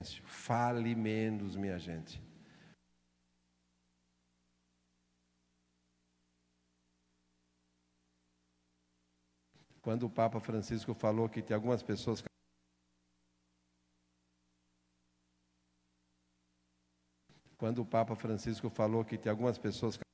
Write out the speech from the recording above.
silêncio. Fale menos, minha gente. Quando o Papa Francisco falou que tem algumas pessoas... Quando o Papa Francisco falou que tem algumas pessoas